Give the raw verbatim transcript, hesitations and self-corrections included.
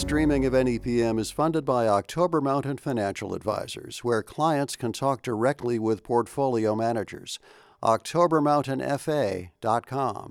streaming of N E P M is funded by October Mountain Financial Advisors, where clients can talk directly with portfolio managers. october mountain f a dot com